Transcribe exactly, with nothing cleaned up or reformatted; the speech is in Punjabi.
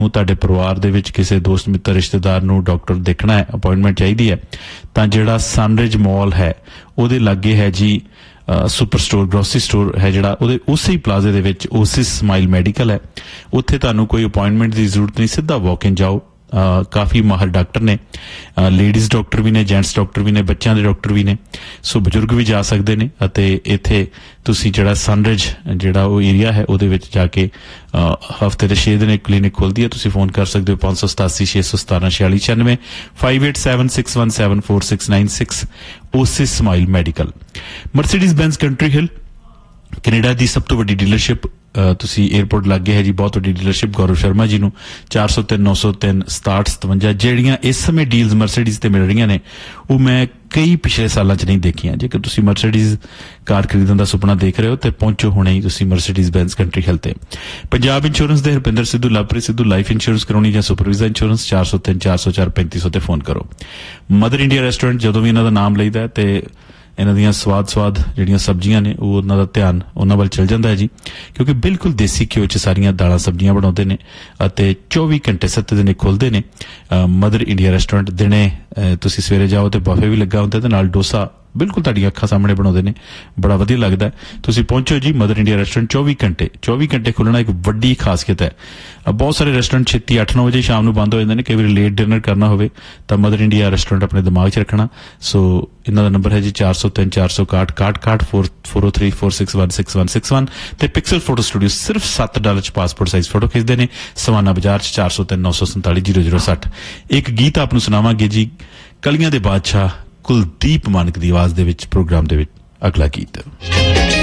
ਤੁਹਾਡੇ ਪਰਿਵਾਰ ਦੇ ਵਿੱਚ ਕਿਸੇ ਦੋਸਤ ਮਿੱਤਰ ਰਿਸ਼ਤੇਦਾਰ ਨੂੰ ਡਾਕਟਰ ਦੇਖਣਾ ਹੈ, ਅਪਾਇੰਟਮੈਂਟ ਚਾਹੀਦੀ ਹੈ, ਤਾਂ ਜਿਹੜਾ ਸਨਰਿਜ ਮਾਲ ਹੈ ਉਹਦੇ ਲਾਗੇ ਹੈ ਜੀ ਸੁਪਰ ਸਟੋਰ, ਗਰੋਸਰੀ ਸਟੋਰ ਹੈ ਜਿਹੜਾ, ਉਹਦੇ ਉਸੇ ਹੀ ਪਲਾਜ਼ੇ ਦੇ ਵਿੱਚ ਓਸਿਸ ਸਮਾਈਲ ਮੈਡੀਕਲ ਹੈ। ਉੱਥੇ ਤੁਹਾਨੂੰ ਕੋਈ ਅਪਾਇੰਟਮੈਂਟ ਦੀ ਜ਼ਰੂਰਤ ਨਹੀਂ, ਸਿੱਧਾ ਵਾਕ ਇਨ ਜਾਓ। ਕਾਫੀ ਮਾਹਰ ਡਾਕਟਰ ਨੇ, ਲੇਡੀਜ਼ ਡਾਕਟਰ ਵੀ ਨੇ, ਜੈਂਟਸ ਡਾਕਟਰ ਵੀ ਨੇ, ਬੱਚਿਆਂ ਦੇ ਡਾਕਟਰ ਵੀ ਨੇ, ਸੋ ਬਜ਼ੁਰਗ ਵੀ ਜਾ ਸਕਦੇ ਨੇ। ਅਤੇ ਇੱਥੇ ਤੁਸੀਂ ਜਿਹੜਾ ਸਨਰਿਜ ਜਿਹੜਾ ਉਹ ਏਰੀਆ ਹੈ ਉਹਦੇ ਵਿੱਚ ਜਾ ਕੇ ਹਫ਼ਤੇ ਦੇ ਛੇ ਦਿਨ ਇੱਕ ਕਲੀਨਿਕ ਖੁੱਲ੍ਹਦੀ ਹੈ। ਤੁਸੀਂ ਫੋਨ ਕਰ ਸਕਦੇ ਹੋ ਪੰਜ ਸੌ ਸਤਾਸੀ ਛੇ ਸੌ ਸਤਾਰਾਂ ਛਿਆਲੀ ਛਿਆਨਵੇਂ five eight seven six one seven four six nine six Oasis smile medical. Mercedes ਬੈਂਜ਼ country ਹਿੱਲ ਕੈਨੇਡਾ ਦੀ ਸਭ ਤੋਂ ਵੱਡੀ ਡੀਲਰਸ਼ਿਪ, ਤੁਸੀਂ ਏਅਰਪੋਰਟ ਲੱਗੇ ਹੈ ਜੀ, ਬਹੁਤ ਵੱਡੀ ਡੀਲਰਸ਼ਿਪ, ਗੌਰਵ ਸ਼ਰਮਾ ਜੀ ਨੂੰ ਚਾਰ ਸੌ ਤਿੰਨ ਨੌ ਸੌ ਤਿੰਨ ਸਤਾਹਠ ਸਤਵੰਜਾ। ਜਿਹੜੀਆਂ ਇਸ ਸਮੇਂ ਡੀਲਸ ਮਰਸੀਡੀਜ਼ ਤੇ ਮਿਲ ਰਹੀਆਂ ਨੇ ਉਹ ਮੈਂ ਕਈ ਪਿਛਲੇ ਸਾਲਾਂ 'ਚ ਨਹੀਂ ਦੇਖੀਆਂ। ਜੇਕਰ ਤੁਸੀਂ ਮਰਸੀਡੀਜ਼ ਕਾਰ ਖਰੀਦਣ ਦਾ ਸੁਪਨਾ ਦੇਖ ਰਹੇ ਹੋ ਤੇ ਪਹੁੰਚੋ ਹੁਣੇ ਹੀ ਤੁਸੀਂ ਮਰਸੀਡੀਜ਼ ਬੈਂਜ਼ ਕੰਟਰੀ ਹਿੱਲ ਤੇ। ਪੰਜਾਬ ਇੰਸ਼ੋਰੈਂਸ ਦੇ ਹਰਪਿੰਦਰ ਸਿੱਧੂ, ਲਵਪ੍ਰੀਤ ਸਿੱਧੂ, ਲਾਈਫ ਇੰਸ਼ੋਰੈਂਸ ਕਰਾਉਣੀ ਜਾਂ ਸੁਪਰਵਾਈਜ਼ਰ ਇੰਸ਼ੋਰੈਂਸ ਚਾਰ ਸੌ ਤਿੰਨ ਚਾਰ ਸੌ ਚਾਰ ਪੈਂਤੀ ਸੌ ਤੇ ਫੋਨ ਕਰੋ। ਮਦਰ ਇੰਡੀਆ ਰੈਸਟੋਰੈਂਟ, ਜਦੋਂ ਵੀ ਇਹਨਾਂ ਦਾ ਨਾਮ ਲਈਦਾ ਤੇ ਇਹਨਾਂ ਦੀਆਂ ਸਵਾਦ ਸਵਾਦ ਜਿਹੜੀਆਂ ਸਬਜ਼ੀਆਂ ਨੇ ਉਹ ਉਹਨਾਂ ਦਾ ਧਿਆਨ ਉਹਨਾਂ ਵੱਲ ਚਲ ਜਾਂਦਾ ਹੈ ਜੀ, ਕਿਉਂਕਿ ਬਿਲਕੁਲ ਦੇਸੀ ਘਿਓ 'ਚ ਸਾਰੀਆਂ ਦਾਲਾਂ ਸਬਜ਼ੀਆਂ ਬਣਾਉਂਦੇ ਨੇ ਅਤੇ ਚੌਵੀ ਘੰਟੇ ਸੱਤ ਦਿਨ ਖੁੱਲ੍ਹਦੇ ਨੇ। ਮਦਰ ਇੰਡੀਆ ਰੈਸਟੋਰੈਂਟ ਦਿਨੇ ਤੁਸੀਂ ਸਵੇਰੇ ਜਾਓ ਤੇ ਬਫੇ ਵੀ ਲੱਗਾ ਹੁੰਦਾ ਤੇ ਨਾਲ ਡੋਸਾ ਬਿਲਕੁਲ ਤੁਹਾਡੀਆਂ ਅੱਖਾਂ ਸਾਹਮਣੇ ਬਣਾਉਂਦੇ ਨੇ, ਬੜਾ ਵਧੀਆ ਲੱਗਦਾ। ਤੁਸੀਂ ਪਹੁੰਚੋ ਜੀ ਮਦਰ ਇੰਡੀਆ ਰੈਸਟੋਰੈਂਟ, ਚੌਵੀ ਘੰਟੇ ਚੌਵੀ ਘੰਟੇ ਖੁੱਲ੍ਹਣਾ ਇੱਕ ਵੱਡੀ ਖਾਸੀਅਤ ਹੈ। ਬਹੁਤ ਸਾਰੇ ਰੈਸਟੋਰੈਂਟ ਛੇਤੀ ਅੱਠ ਨੌ ਵਜੇ ਸ਼ਾਮ ਨੂੰ ਬੰਦ ਹੋ ਜਾਂਦੇ ਨੇ, ਕਈ ਵਾਰੀ ਲੇਟ ਡਿਨਰ ਕਰਨਾ ਹੋਵੇ ਤਾਂ ਮਦਰ ਇੰਡੀਆ ਰੈਸਟੋਰੈਂਟ ਆਪਣੇ ਦਿਮਾਗ 'ਚ ਰੱਖਣਾ। ਸੋ ਇਹਨਾਂ ਦਾ ਨੰਬਰ ਹੈ ਜੀ ਚਾਰ ਸੌ ਤਿੰਨ ਚਾਰ ਸੌ ਇਕਾਹਠ ਇਕਾਹਠ ਇਕਾਹਠ ਫੋਰ ਫੋਰ ਓ three four six one six one six one ਤੇ ਪਿਕਸਲ ਫੋਟੋ ਸਟੂਡੀਓ ਸਿਰਫ ਸੱਤ ਡਾਲਰ 'ਚ ਪਾਸਪੋਰਟ ਸਾਈਜ਼ ਫੋਟੋ ਖਿੱਚਦੇ ਨੇ। ਸਵਾਨਾ ਬਾਜ਼ਾਰ 'ਚ ਚਾਰ ਸੌ ਤਿੰਨ ਨੌ ਸੌ ਸੰਤਾਲੀ ਜ਼ੀਰੋ ਜ਼ੀਰੋ ਸੱਠ। ਇੱਕ ਗੀਤ ਆਪ ਨੂੰ ਸੁਣਾਵਾਂਗੇ ਜੀ, ਕਲੀਆਂ ਦੇ ਬਾਦਸ਼ਾਹ ਕੁਲਦੀਪ ਮਾਨਕ ਦੀ ਆਵਾਜ਼ ਦੇ ਵਿੱਚ, ਪ੍ਰੋਗਰਾਮ ਦੇ ਵਿੱਚ ਅਗਲਾ ਗੀਤ।